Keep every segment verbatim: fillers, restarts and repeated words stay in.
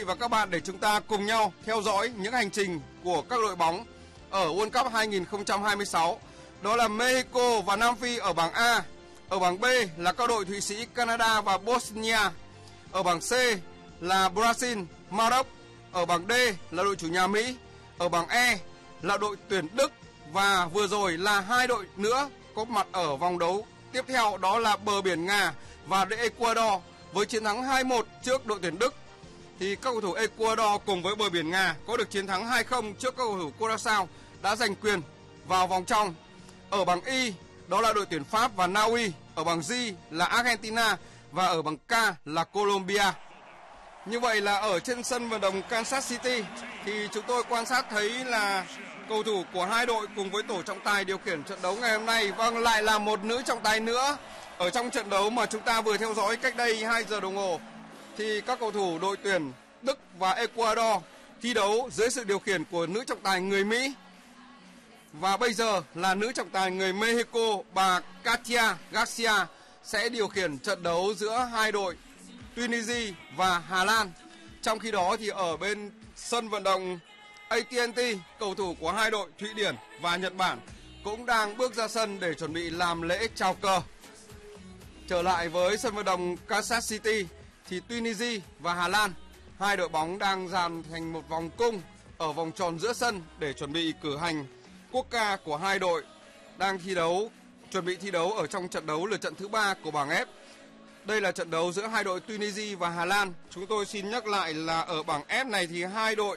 Và các bạn, để chúng ta cùng nhau theo dõi những hành trình của các đội bóng ở World Cup hai không hai sáu. Đó là Mexico và Nam Phi ở bảng A. Ở bảng B là các đội Thụy Sĩ, Canada và Bosnia. Ở bảng C là Brazil, Maroc. Ở bảng D là đội chủ nhà Mỹ. Ở bảng E là đội tuyển Đức. Và vừa rồi là hai đội nữa có mặt ở vòng đấu tiếp theo, đó là bờ biển Nga và Ecuador. Với chiến thắng hai một trước đội tuyển Đức thì các cầu thủ Ecuador cùng với bờ biển Nga có được chiến thắng hai không trước các cầu thủ Curaçao đã giành quyền vào vòng trong. Ở bảng Y đó là đội tuyển Pháp và Na Uy. Ở bảng G là Argentina và ở bảng K là Colombia. Như vậy là ở trên sân vận động Kansas City thì chúng tôi quan sát thấy là cầu thủ của hai đội cùng với tổ trọng tài điều khiển trận đấu ngày hôm nay. Vâng, lại là một nữ trọng tài nữa. Ở trong trận đấu mà chúng ta vừa theo dõi cách đây hai giờ đồng hồ thì các cầu thủ đội tuyển Đức và Ecuador thi đấu dưới sự điều khiển của nữ trọng tài người Mỹ. Và bây giờ là nữ trọng tài người Mexico, bà Katia Garcia sẽ điều khiển trận đấu giữa hai đội Tunisia và Hà Lan. Trong khi đó thì ở bên sân vận động a tê and tê, cầu thủ của hai đội Thụy Điển và Nhật Bản cũng đang bước ra sân để chuẩn bị làm lễ chào cờ. Trở lại với sân vận động Kansas City thì Tunisia và Hà Lan, hai đội bóng đang dàn thành một vòng cung ở vòng tròn giữa sân để chuẩn bị cử hành quốc ca của hai đội đang thi đấu, chuẩn bị thi đấu ở trong trận đấu lượt trận thứ ba của bảng F. Đây là trận đấu giữa hai đội Tunisia và Hà Lan. Chúng tôi xin nhắc lại là ở bảng F này thì hai đội,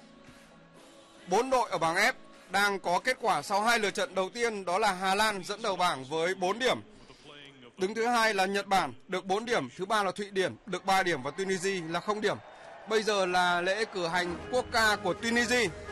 bốn đội ở bảng F đang có kết quả sau hai lượt trận đầu tiên, đó là Hà Lan dẫn đầu bảng với bốn điểm. Đứng thứ hai là Nhật Bản được bốn điểm, thứ ba là Thụy Điển được ba điểm và Tunisia là không điểm. Bây giờ là lễ cử hành quốc ca của Tunisia.